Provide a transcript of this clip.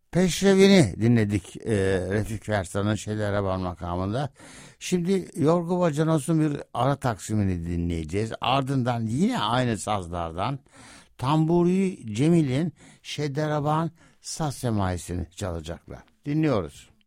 Peşrevini dinledik Refik Fersan'ın Şedereban makamında. Şimdi Yorgo Bacanos'un bir ara taksimini dinleyeceğiz. Ardından yine aynı sazlardan Tamburi Cemil'in Şedereban saz semaisini çalacaklar. Dinliyoruz.